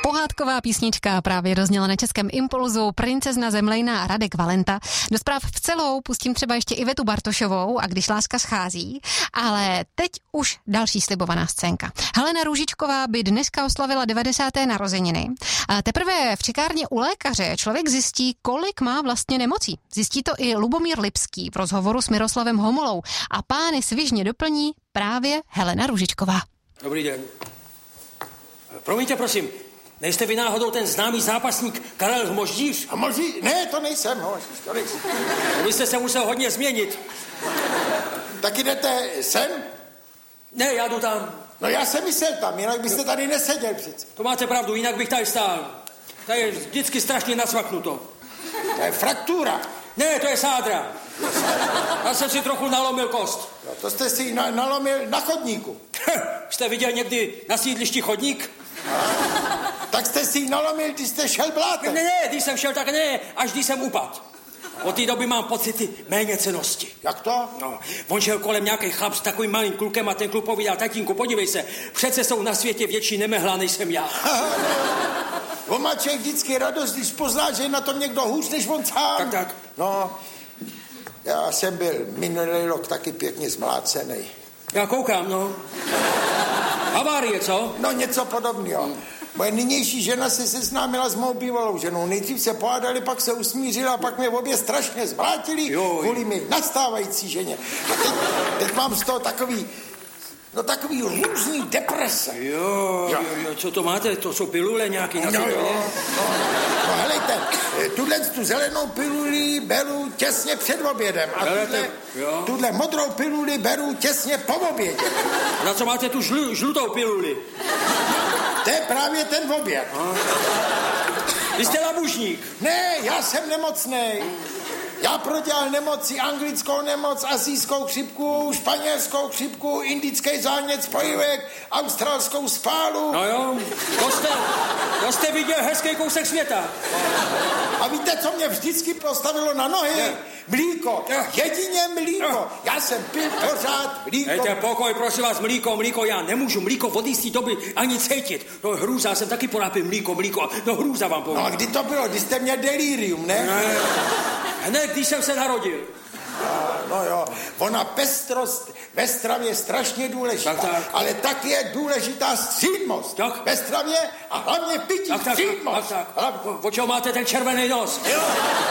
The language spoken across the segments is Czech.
Pohádková písnička právě dozněla na Českém Impulzu, Princezna Zemlejná a Radek Valenta. Do zpráv v celou pustím třeba ještě Ivetu Bartošovou a Když láska schází, ale teď už další slibovaná scénka. Helena Růžičková by dneska oslavila 90. narozeniny. A teprve v čekárně u lékaře člověk zjistí, kolik má vlastně nemocí. Zjistí to i Lubomír Lipský v rozhovoru s Miroslavem Homolou a pány svižně doplní právě Helena Růžičková. Dobrý den. Promiňte, prosím, nejste vy náhodou ten známý zápasník Karel Hmoždíř? A moží? Ne, to nejsem, to nejsem. Vy jste se musel hodně změnit. Taky jdete sem? Ne, já jdu tam. No já jsem myslel tam, jinak byste tady neseděl přece. To máte pravdu, jinak bych tady stál. Tady je vždycky strašně nacvaknuto. To je fraktura. Ne, to je sádra. Já jsem si trochu nalomil kost. No, to jste si nalomil na chodníku. Jste viděl někdy na sídlišti chodník? Tak jste si nalomil, když jste šel blátem. Ne, když jsem šel, tak ne, až když jsem upadl. Od té doby mám pocity méněcennosti. Jak to? No, on šel kolem nějaký chlap s takovým malým klukem a ten kluk povídal, tatínku, podívej se, přece jsou na světě větší nemehla, než jsem já. On má člověk vždycky radost, když pozná, že je na tom někdo hůř, než on sám. Tak. No, já jsem byl minulý rok taky pěkně zmlácený. Já koukám, no. Havárie, co? No, něco podobného. Moje nynější žena se seznámila s mou bývalou ženou. Nejdřív se pohádali, pak se usmířili a pak mě obě strašně zvrátili kvůli mi nastávající ženě. A teď mám z toho takový různý deprese. Jo, co to máte? To jsou pilule nějaký? No, helejte, tu zelenou piluli beru těsně před obědem a tuhle modrou piluli beru těsně po obědě. Na co máte tu žlutou piluli? To je právě ten oběd. Vy jste labužník. Ne, já jsem nemocnej. Já prodělal nemoci, anglickou nemoc, asijskou chřipku, španělskou chřipku, indický zánět spojivek, australskou spálu. No jo, to jste viděl hezký kousek světa. A víte, co mě vždycky postavilo na nohy? Ne. Mlíko, jedině mlíko. Já jsem pil pořád mlíko. Hejte, pokoj, prosím vás, mlíko, já nemůžu mlíko od jistý doby ani cítit. No hrůza, já jsem taky porápil mlíko, no hrůza vám povím. No a kdy to bylo? Když jste měl delirium, ne? Hned, když jsem se narodil. No jo, ona pestrost ve stravě je strašně důležitá, tak. Ale tak je důležitá střídmost tak. Ve stravě a hlavně pití střídmost. Tak. O čeho máte ten červený nos? Jo.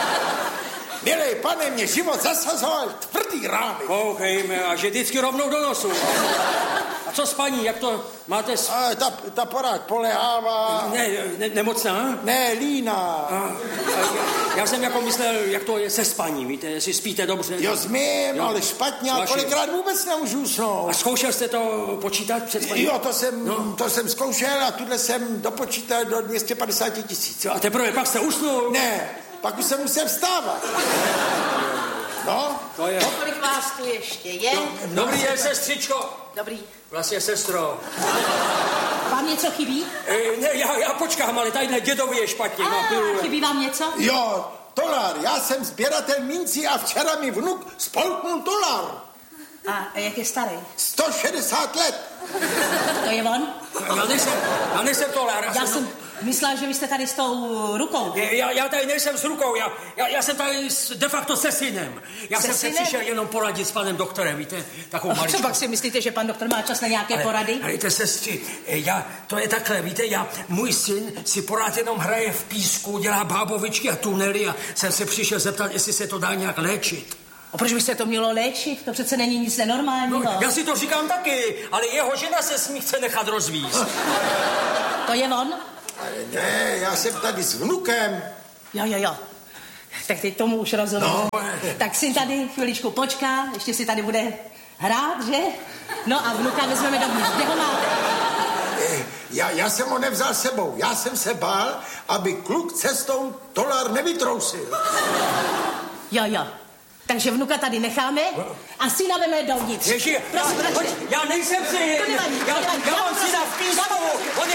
Milej pane, mě život zasazoval tvrdý rány. Koukejme, a že vždycky rovnou do nosu. A co s paní, jak to máte? Ta porád polehává. Nemocná? Ne, líná. Já jsem jako myslel, jak to je se spaním, víte, jestli spíte dobře. Jo, smím, ale špatně, a kolikrát vůbec nemůžu usnout. A zkoušel jste to počítat před spaním? Jo, to jsem zkoušel a tuhle jsem dopočítal do 250 000. A teprve pak jste usnul? Ne, pak už jsem musel vstávat. No, to je. Kolik vás tu ještě je? Dobrý den, sestřičko. Dobrý. Vlastně sestro. Vám něco chybí? Ne, já počkám, ale tadyhle dědovi je špatně. Chybí vám něco? Jo, tolar, já jsem sběratel mincí a včera mi vnuk spolknul tolar. A jak je starý? 160 let. To je on? Já nejsem tolar. Já jsem myslela, že vy jste tady s tou rukou. Já tady nejsem s rukou, já jsem tady de facto se synem. Já jsem se přišel jenom poradit s panem doktorem, víte, takovou maličkou. Co pak si myslíte, že pan doktor má čas na nějaké porady? Hejte, sestři, to je takhle, víte, můj syn si porád jenom hraje v písku, dělá bábovičky a tunely a jsem se přišel zeptat, jestli se to dá nějak léčit. A proč by se to mělo léčit? To přece není nic nenormálního. No, já si to říkám taky, ale jeho žena se s ní chce nechat rozvízt. To je on? Ne, já jsem tady s vnukem. Jo. Tak teď tomu už rozumím. No. Tak syn tady chviličku počká, ještě si tady bude hrát, že? No a vnuka vezmeme dovnitř. Kde ho máte? Já jsem ho nevzal sebou. Já jsem se bál, aby kluk cestou tolar nevytrousil. Jo. Takže vnuka tady necháme a syna veme dovnitř. Ježi, já nejsem syn. Já mám syna v písku. On je.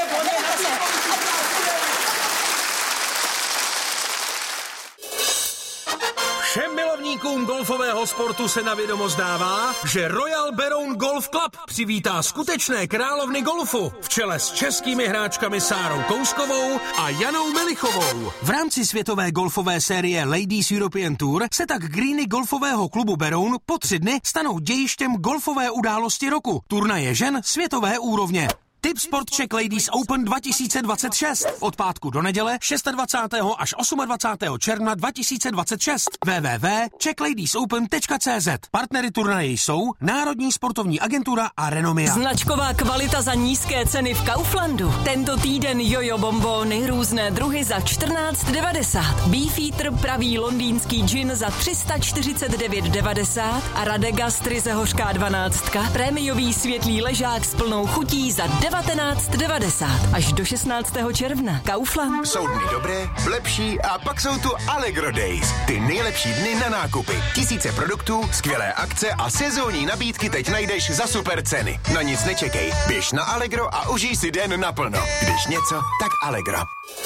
Všem milovníkům Fanouškům golfového sportu se na vědomost dává, že Royal Beroun Golf Club přivítá skutečné královny golfu v čele s českými hráčkami Sárou Kouskovou a Janou Melichovou. V rámci světové golfové série Ladies European Tour se tak greeny golfového klubu Beroun po 3 dny stanou dějištěm golfové události roku, turnaje žen světové úrovně. Tip Sport Czech Ladies Open 2026. Od pátku do neděle 26. až 28. června 2026. www.czechladies.open.cz. Partnery turnaje jsou Národní sportovní agentura a Renomia. Značková kvalita za nízké ceny v Kauflandu. Tento týden jojo bombóny různé druhy za 14,90. Beefeater pravý londýnský gin za 349,90 a Radegastry ze hořká 12. Prémiový světlý ležák s plnou chutí za 19,90 až do 16. června. Kaufland. Jsou dny dobré, lepší a pak jsou tu Allegro Days. Ty nejlepší dny na nákupy. Tisíce produktů, skvělé akce a sezónní nabídky teď najdeš za super ceny. Na nic nečekej. Běž na Allegro a užij si den naplno. Když něco, tak Allegro.